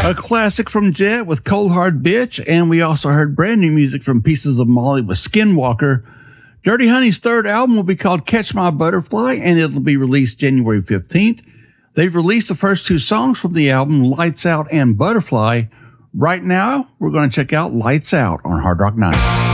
A classic from Jet with Cold Hard Bitch, and we also heard brand new music from Pieces of Molly with Skinwalker. Dirty Honey's third album will be called Catch My Butterfly, and it'll be released January 15th. They've released the first two songs from the album, Lights Out and Butterfly. Right now, we're going to check out Lights Out on Hard Rock Night.